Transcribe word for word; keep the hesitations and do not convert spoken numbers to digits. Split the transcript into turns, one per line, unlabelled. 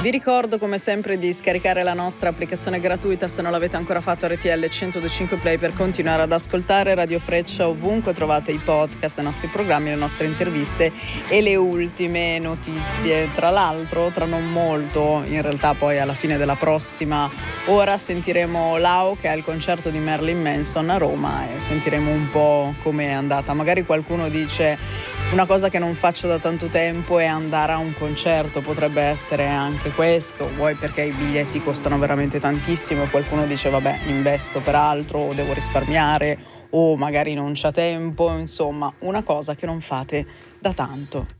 Vi ricordo come sempre di scaricare la nostra applicazione gratuita se non l'avete ancora fatto, R T L centodue e cinque Play, per continuare ad ascoltare Radio Freccia ovunque trovate i podcast, i nostri programmi, le nostre interviste e le ultime notizie. Tra l'altro, tra non molto, in realtà poi alla fine della prossima ora sentiremo Lau che è al concerto di Marilyn Manson a Roma e sentiremo un po' com'è andata. Magari qualcuno dice: una cosa che non faccio da tanto tempo è andare a un concerto, potrebbe essere anche questo, vuoi perché i biglietti costano veramente tantissimo e qualcuno dice vabbè, investo per altro o devo risparmiare o magari non c'è tempo, insomma una cosa che non fate da tanto.